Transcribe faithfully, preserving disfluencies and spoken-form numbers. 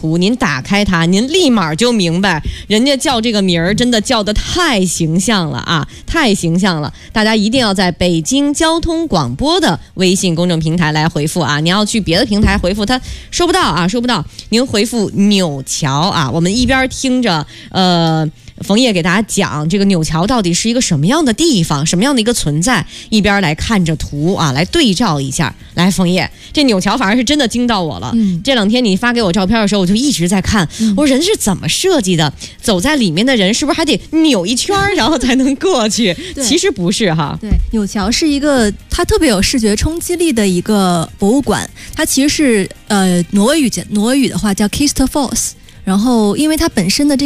图，您打开它，您立马就明白，人家叫这个名儿真的叫得太形象了啊，太形象了！大家一定要在北京交通广播的微信公众平台来回复啊，你要去别的平台回复它收不到啊，收不到。您回复纽桥啊，我们一边听着呃。冯烨给大家讲这个纽桥到底是一个什么样的地方，什么样的一个存在，一边来看着图啊，来对照一下。来，冯烨，这纽桥反而是真的惊到我了。嗯，这两天你发给我照片的时候，我就一直在看，嗯、我说人是怎么设计的？走在里面的人是不是还得扭一圈，然后才能过去？其实不是哈。 对，纽桥是一个它特别有视觉冲击力的一个博物馆，它其实是呃挪威语挪威语的话叫 Kistefos， 然后因为它本身的这个